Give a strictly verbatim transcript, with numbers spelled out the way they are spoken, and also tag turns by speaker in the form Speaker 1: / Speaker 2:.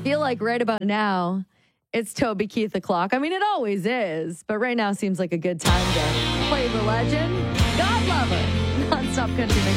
Speaker 1: feel like right about now, it's Toby Keith o'clock. I mean, it always is, but right now seems like a good time to play the legend. God love her. Non-stop country mix.